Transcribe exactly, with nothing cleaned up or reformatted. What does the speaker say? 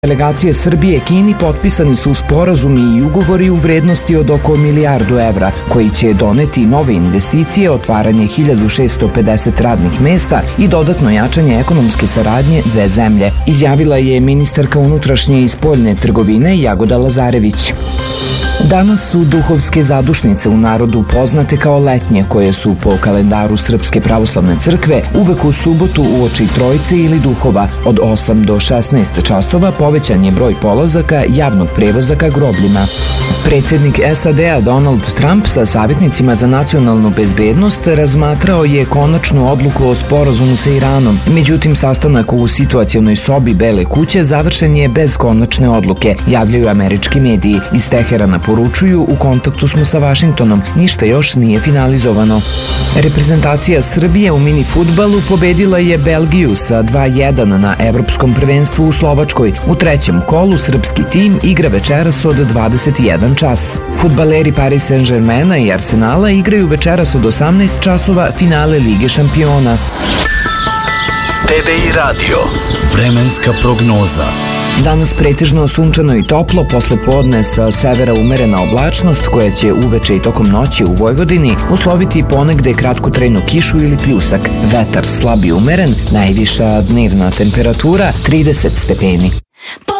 Delegacije Srbije i Kini potpisani su sporazumi i ugovori u vrednosti od oko milijardu evra, koji će doneti nove investicije, otvaranje hiljadu šessto pedeset radnih mesta i dodatno jačanje ekonomske saradnje dve zemlje, izjavila je ministarka unutrašnje i spoljne trgovine Jagoda Lazarević. Danas su duhovske zadušnice u narodu poznate kao letnje, koje su po kalendaru Srpske pravoslavne crkve uvek u subotu uoči Trojice ili Duhova. Od osam do šesnaest časova povećan je broj polazaka javnog prevoza ka grobljima. Predsjednik S A D-a Donald Trump sa savjetnicima za nacionalnu bezbednost razmatrao je konačnu odluku o sporazumu sa Iranom. Međutim, sastanak u situacionoj sobi Bele kuće završen je bez konačne odluke, javljaju američki mediji. Iz Teherana poručuju: u kontaktu smo sa Vašingtonom, ništa još nije finalizovano. Reprezentacija Srbije u mini fudbalu pobedila je Belgiju sa dva jedan na Evropskom prvenstvu u Slovačkoj. U trećem kolu srpski tim igra večeras od dvadeset jedan čas. Fudbaleri Paris Saint-Germaina i Arsenala igraju večeras od osamnaest časova finale Lige šampiona. T V I radio. Vremenska prognoza. Danas pretežno sunčano i toplo, posle podne sa severa umerena oblačnost koja će uveče i tokom noći u Vojvodini usloviti ponegde kratkotrajnu kišu ili pljusak. Vetar slab i umeren, najviša dnevna temperatura trideset stepeni.